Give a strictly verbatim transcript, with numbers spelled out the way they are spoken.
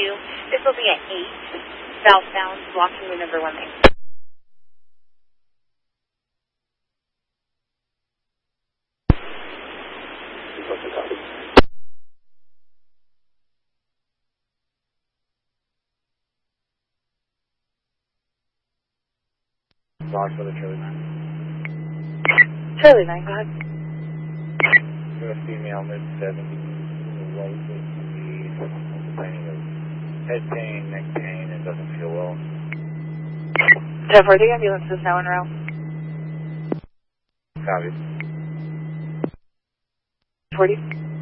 two. This will be at eight, southbound, blocking the number one lane. Block for the Charlie nine. Charlie nine, go ahead. Got a female mid seventies, white with the complaining of head pain, neck pain, and doesn't feel well. ten four, the ambulance is now en route. Copy. forty.